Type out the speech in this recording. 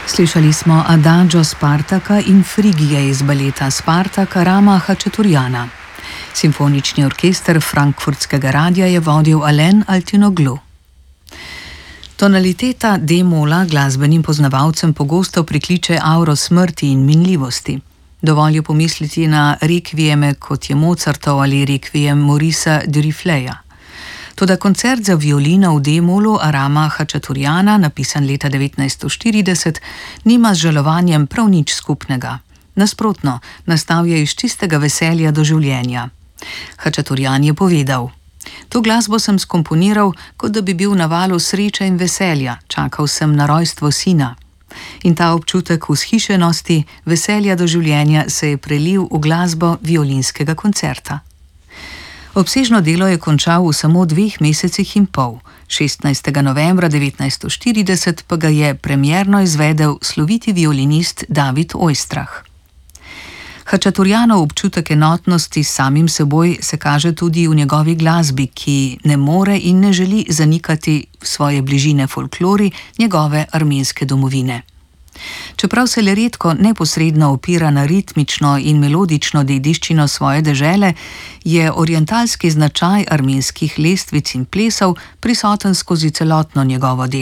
Slišali smo Adagio Spartaka in Frigije iz baleta Spartaka Rama Hačaturjana. Simfonični orkester Frankfurtskega radia je vodil Alain Altinoglu. Tonaliteta D-mola glasbenim poznavalcem pogosto prikliče auro smrti in minljivosti. Dovolj je pomisliti na rekvieme, kot je Mozartov ali rekviem Maurica Durifleja. Toda koncert za violino v D-molu Rama Hačaturjana, napisan leta 1940, nima z žalovanjem prav nič skupnega. Nasprotno, nastal je iz čistega veselja do življenja. Hačaturjan je povedal: "To glasbo sem skomponiral, kot da bi bil na valu sreče in veselja, čakal sem na rojstvo sina. In ta občutek vzhišenosti, veselja do življenja se je prelil v glasbo violinskega koncerta." Obsežno delo je končal v samo 2 mesecih in pol. 16. novembra 1940 pa ga je premierno izvedel sloviti violinist David Oistrakh. Hačaturjanov občutek enotnosti s samim seboj se kaže tudi v njegovi glasbi, ki ne more in ne želi zanikati svoje bližine folklori njegove armenske domovine. Čeprav se le redko neposredno opira na ritmično in melodično dediščino svoje dežele, je orientalski značaj armenskih lestvic in plesov prisoten skozi celotno njegovo delo.